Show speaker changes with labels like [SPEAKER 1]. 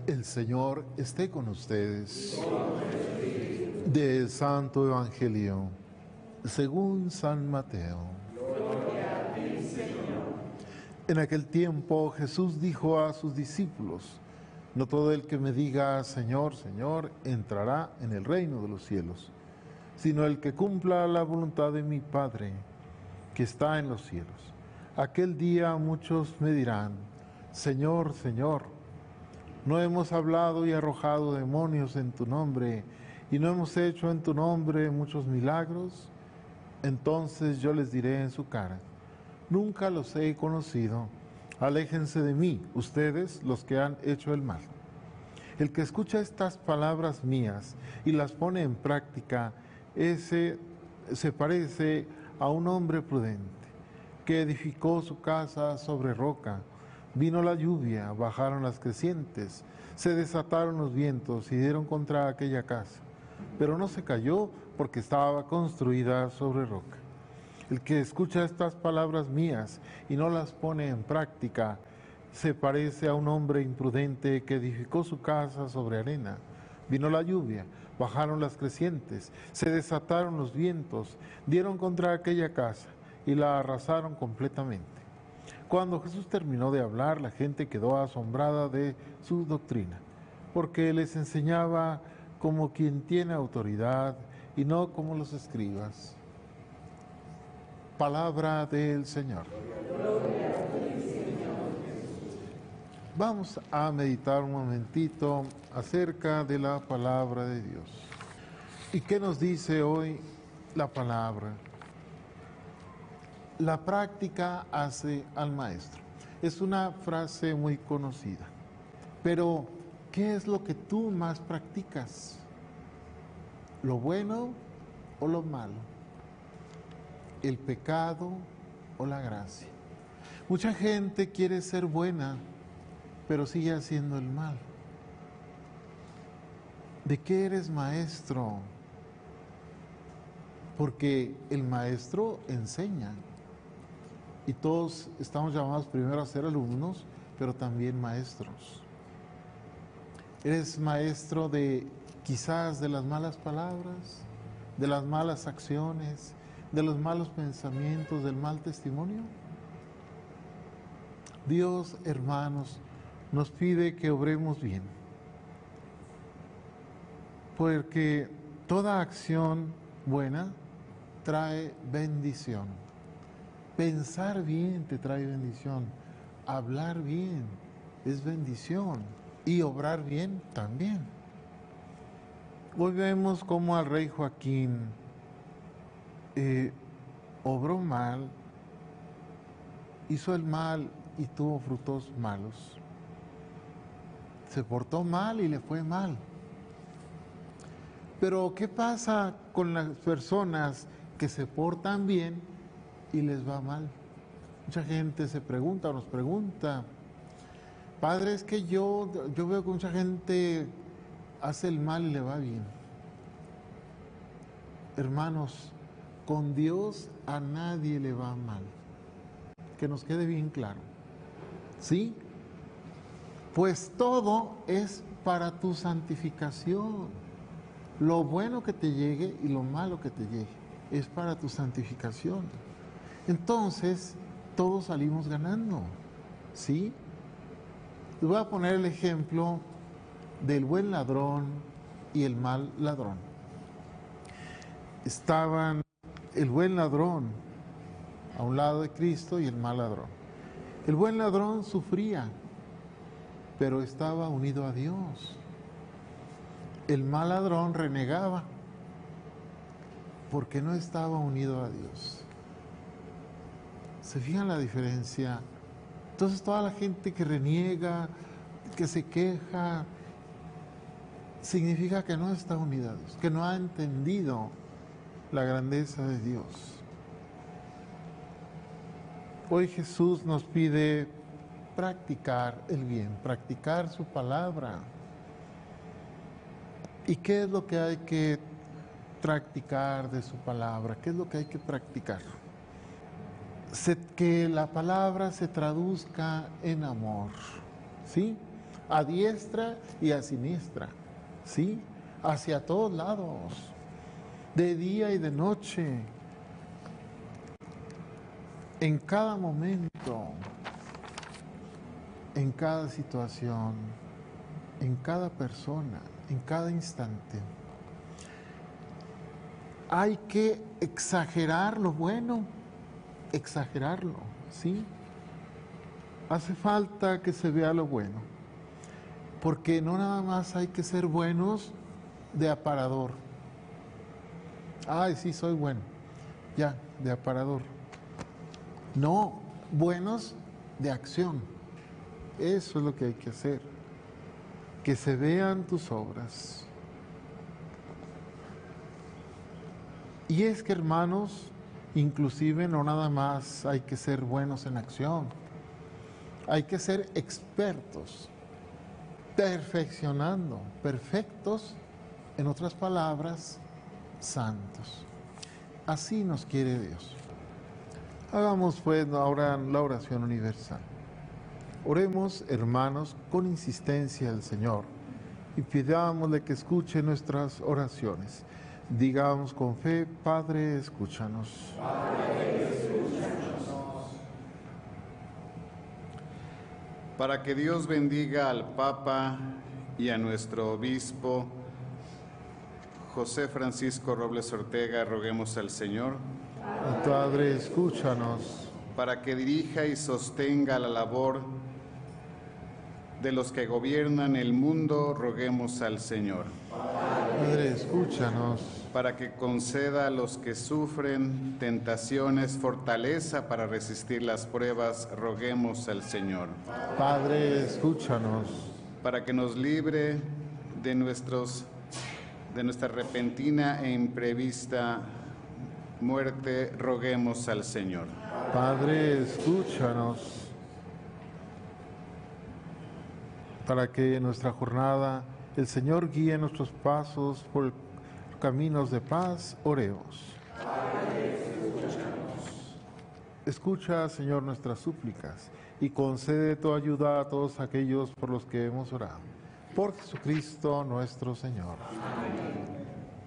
[SPEAKER 1] El Señor esté con ustedes. Del Santo Evangelio, según San Mateo.
[SPEAKER 2] Gloria a ti, Señor.
[SPEAKER 1] En aquel tiempo Jesús dijo a sus discípulos: no todo el que me diga Señor, Señor, entrará en el reino de los cielos, sino el que cumpla la voluntad de mi Padre, que está en los cielos. Aquel día muchos me dirán: Señor, Señor, ¿no hemos hablado y arrojado demonios en tu nombre, y no hemos hecho en tu nombre muchos milagros? Entonces yo les diré en su cara: nunca los he conocido. Aléjense de mí, ustedes, los que han hecho el mal. El que escucha estas palabras mías y las pone en práctica, ese se parece a un hombre prudente, que edificó su casa sobre roca. Vino la lluvia, bajaron las crecientes, se desataron los vientos y dieron contra aquella casa, pero no se cayó porque estaba construida sobre roca. El que escucha estas palabras mías y no las pone en práctica, se parece a un hombre imprudente que edificó su casa sobre arena. Vino la lluvia, bajaron las crecientes, se desataron los vientos, dieron contra aquella casa y la arrasaron completamente. Cuando Jesús terminó de hablar, la gente quedó asombrada de su doctrina, porque les enseñaba como quien tiene autoridad y no como los escribas. Palabra del Señor. Vamos a meditar un momentito acerca de la palabra de Dios. ¿Y qué nos dice hoy la palabra? La práctica hace al maestro. Es una frase muy conocida. Pero, ¿qué es lo que tú más practicas? ¿Lo bueno o lo malo? ¿El pecado o la gracia? Mucha gente quiere ser buena, pero sigue haciendo el mal. ¿De qué eres maestro? Porque el maestro enseña. Y todos estamos llamados primero a ser alumnos, pero también maestros. ¿Eres maestro de quizás de las malas palabras, de las malas acciones, de los malos pensamientos, del mal testimonio? Dios, hermanos, nos pide que obremos bien, porque toda acción buena trae bendición. Pensar bien te trae bendición, hablar bien es bendición y obrar bien también. Hoy vemos cómo al rey Joaquín obró mal, hizo el mal y tuvo frutos malos. Se portó mal y le fue mal. Pero ¿qué pasa con las personas que se portan bien y les va mal? Mucha gente se pregunta o nos pregunta: Padre, es que yo veo que mucha gente hace el mal y le va bien. Hermanos, con Dios a nadie le va mal. Que nos quede bien claro. ¿Sí? Pues todo es para tu santificación. Lo bueno que te llegue y lo malo que te llegue es para tu santificación. Entonces, todos salimos ganando. ¿Sí? Les voy a poner el ejemplo del buen ladrón y el mal ladrón. Estaban el buen ladrón a un lado de Cristo y el mal ladrón. El buen ladrón sufría, pero estaba unido a Dios. El mal ladrón renegaba porque no estaba unido a Dios. ¿Se fijan la diferencia? Entonces toda la gente que reniega, que se queja, significa que no está unida a Dios, que no ha entendido la grandeza de Dios. Hoy Jesús nos pide practicar el bien, practicar su palabra. ¿Y qué es lo que hay que practicar de su palabra? ¿Qué es lo que hay que practicar? Que la palabra se traduzca en amor, ¿sí? a diestra y a siniestra, ¿sí? Hacia todos lados, de día y de noche, en cada momento, en cada situación, en cada persona, en cada instante. Hay que exagerar lo bueno, exagerarlo, ¿sí? Hace falta que se vea lo bueno, porque no nada más hay que ser buenos de aparador. Ay, sí, soy bueno, ya, de aparador. No, buenos de acción. Eso es lo que hay que hacer, que se vean tus obras. Y es que, hermanos, inclusive no nada más hay que ser buenos en acción, hay que ser expertos, perfeccionando, perfectos, en otras palabras, santos. Así nos quiere Dios. Hagamos pues ahora la oración universal. Oremos, hermanos, con insistencia al Señor y pidámosle que escuche nuestras oraciones. Digamos con fe: Padre, escúchanos.
[SPEAKER 2] Padre, escúchanos.
[SPEAKER 3] Para que Dios bendiga al Papa y a nuestro obispo, José Francisco Robles Ortega, roguemos al Señor.
[SPEAKER 1] Padre, escúchanos.
[SPEAKER 3] Para que dirija y sostenga la labor de los que gobiernan el mundo, roguemos al Señor.
[SPEAKER 1] Padre, escúchanos.
[SPEAKER 3] Para que conceda a los que sufren tentaciones fortaleza para resistir las pruebas, roguemos al Señor.
[SPEAKER 1] Padre, escúchanos.
[SPEAKER 3] Para que nos libre de nuestra repentina e imprevista muerte, roguemos al Señor.
[SPEAKER 1] Padre, escúchanos. Para que en nuestra jornada el Señor guíe nuestros pasos por caminos de paz, oremos.
[SPEAKER 2] Padre, escúchanos.
[SPEAKER 1] Escucha, Señor, nuestras súplicas y concede tu ayuda a todos aquellos por los que hemos orado. Por Jesucristo nuestro Señor.
[SPEAKER 2] Amén.